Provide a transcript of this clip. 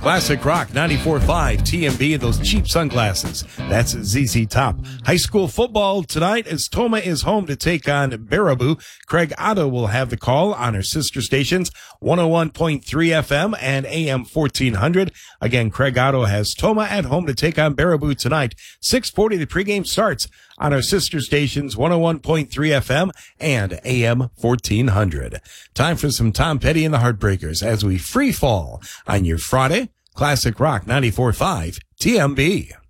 Classic Rock 94.5 TMB and those cheap sunglasses. That's ZZ Top. High school football tonight as Tomah is home to take on Baraboo. Craig Otto will have the call on her sister stations 101.3 FM and AM 1400. Again, Craig Otto has Tomah at home to take on Baraboo tonight. 6:40 the pregame starts on our sister stations 101.3 FM and AM 1400. Time for some Tom Petty and the Heartbreakers as we free fall on your Friday. Classic Rock 94.5 TMB.